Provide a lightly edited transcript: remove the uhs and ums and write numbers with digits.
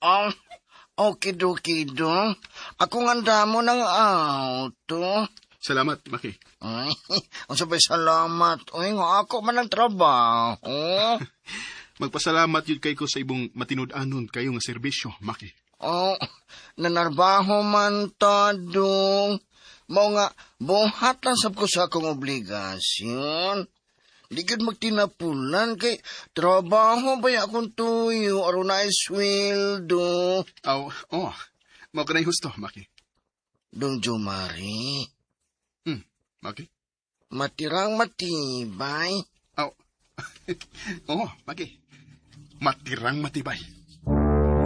Ah, okay do. Ako nganda mo ng auto. Salamat, Maki. Ay, ang sabay salamat. Uy, nga ako man ang trabaho. Magpasalamat yun kay ko sa ibong matinud-anon kayo nga serbisyo, Maki. Oh, nanarbaho man ta, dong. Mao nga, buhat lang sab ko sa akong obligasyon. Di gud magtinapulan kay trabaho ba akong tuyo aron na sweldo. Mao ka na husto, Maki. Dong Jomari, Maki? matirang matibay. Maki. Matirang matibay.